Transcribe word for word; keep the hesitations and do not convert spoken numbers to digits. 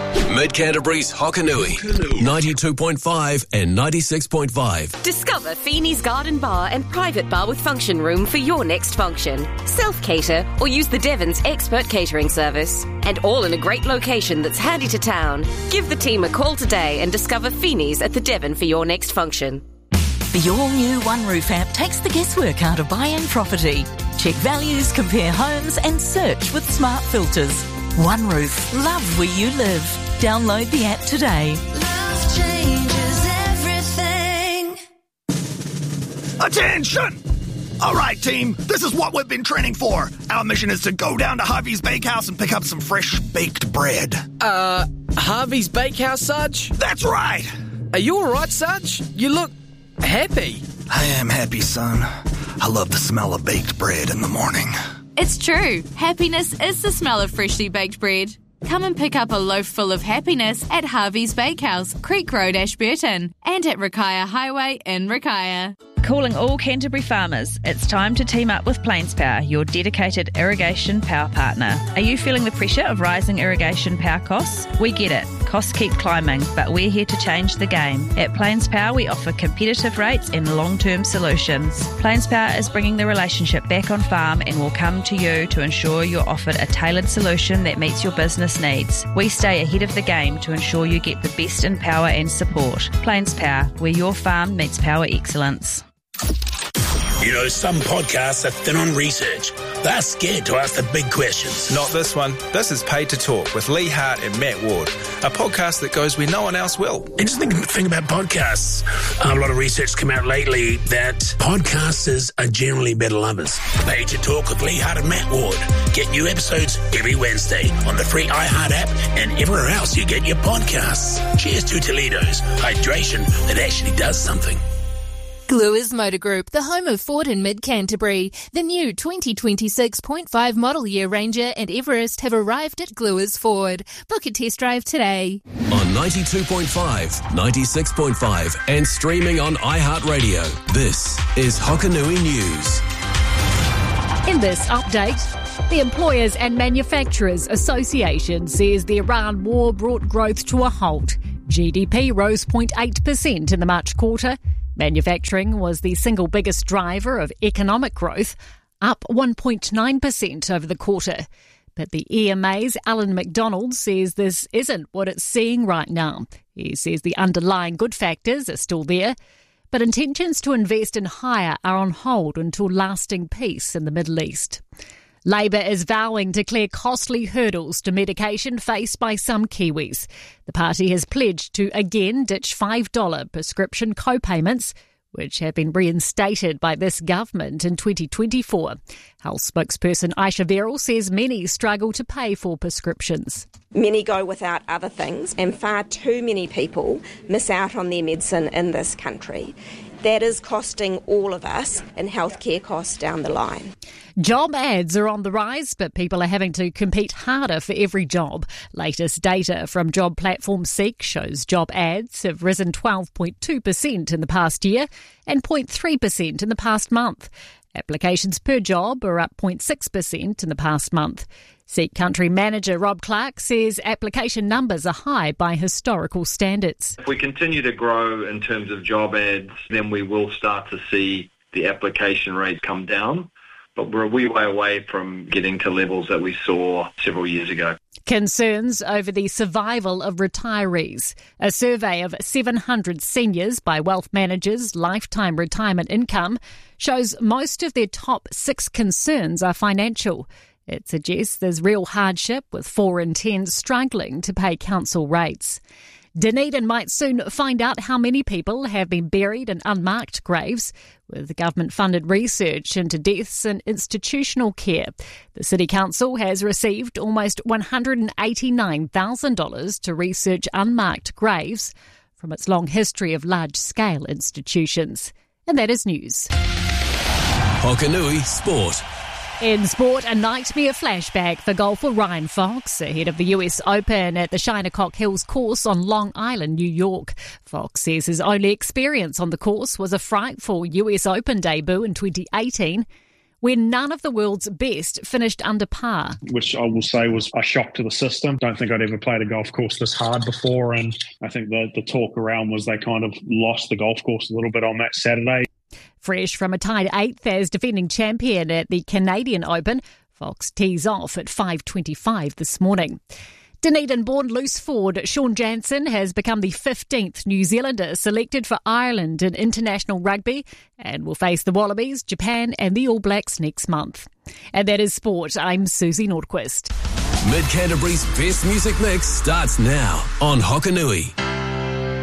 Mid-Canterbury's Hokanui, ninety-two point five and ninety-six point five. Discover Feeney's Garden Bar and private bar with function room for your next function. Self-cater or use the Devon's expert catering service. And all in a great location that's handy to town. Give the team a call today and discover Feeney's at the Devon for your next function. The all-new OneRoof app takes the guesswork out of buying property. Check values, compare homes and search with smart filters. OneRoof. Love where you live. Download the app today. Love changes everything. Attention! All right, team, this is what we've been training for. Our mission is to go down to Harvey's Bakehouse and pick up some fresh baked bread. Uh, Harvey's Bakehouse, Sarge? That's right. Are you all right, Sarge? You look happy. I am happy, son. I love the smell of baked bread in the morning. It's true. Happiness is the smell of freshly baked bread. Come and pick up a loaf full of happiness at Harvey's Bakehouse, Creek Road, Ashburton, and at Rakaia Highway in Rakaia. Calling all Canterbury farmers, it's time to team up with Plains Power, your dedicated irrigation power partner. Are you feeling the pressure of rising irrigation power costs? We get it. Costs keep climbing, but we're here to change the game. At Plains Power, we offer competitive rates and long-term solutions. Plains Power is bringing the relationship back on farm and will come to you to ensure you're offered a tailored solution that meets your business needs. We stay ahead of the game to ensure you get the best in power and support. Plains Power, where your farm meets power excellence. You know, some podcasts are thin on research. They're scared to ask the big questions. Not this one. This is Paid to Talk with Lee Hart and Matt Ward, a podcast that goes where no one else will. Interesting thing about podcasts, a lot of research come out lately that podcasters are generally better lovers. Paid to Talk with Lee Hart and Matt Ward. Get new episodes every Wednesday on the free iHeart app and everywhere else you get your podcasts. Cheers to Toledo's hydration that actually does something. Gluers Motor Group, the home of Ford in Mid-Canterbury. The new twenty twenty-six point five model year Ranger and Everest have arrived at Gluers Ford. Book a test drive today. On ninety-two point five, ninety-six point five and streaming on iHeartRadio, this is Hokanui News. In this update, the Employers and Manufacturers Association says the Iran war brought growth to a halt. G D P rose zero point eight percent in the March quarter. Manufacturing was the single biggest driver of economic growth, up one point nine percent over the quarter. But the E M A's Alan McDonald says this isn't what it's seeing right now. He says the underlying good factors are still there, but intentions to invest and hire are on hold until lasting peace in the Middle East. Labor is vowing to clear costly hurdles to medication faced by some Kiwis. The party has pledged to again ditch five dollars prescription co-payments, which have been reinstated by this government in twenty twenty-four. Health spokesperson Aisha Verrill says many struggle to pay for prescriptions. Many go without other things, and far too many people miss out on their medicine in this country. That is costing all of us in healthcare costs down the line. Job ads are on the rise, but people are having to compete harder for every job. Latest data from job platform Seek shows job ads have risen twelve point two percent in the past year and zero point three percent in the past month. Applications per job are up zero point six percent in the past month. Seek Country Manager Rob Clark says application numbers are high by historical standards. If we continue to grow in terms of job ads, then we will start to see the application rates come down. But we're a wee way away from getting to levels that we saw several years ago. Concerns over the survival of retirees. A survey of seven hundred seniors by Wealth Managers Lifetime Retirement Income shows most of their top six concerns are financial. It suggests there's real hardship, with four in ten struggling to pay council rates. Dunedin might soon find out how many people have been buried in unmarked graves, with government-funded research into deaths in institutional care. The City Council has received almost one hundred eighty-nine thousand dollars to research unmarked graves from its long history of large-scale institutions. And that is news. Hokanui Sport. In sport, a nightmare flashback for golfer Ryan Fox ahead of the U S Open at the Shinnecock Hills course on Long Island, New York. Fox says his only experience on the course was a frightful U S Open debut in twenty eighteen, where none of the world's best finished under par. Which I will say was a shock to the system. Don't think I'd ever played a golf course this hard before, and I think the, the talk around was they kind of lost the golf course a little bit on that Saturday. Fresh from a tied eighth as defending champion at the Canadian Open, Fox tees off at five twenty-five this morning. Dunedin-born loose forward Sean Jansen has become the fifteenth New Zealander selected for Ireland in international rugby and will face the Wallabies, Japan and the All Blacks next month. And that is sport. I'm Susie Nordquist. Mid Canterbury's best music mix starts now on Hokanui.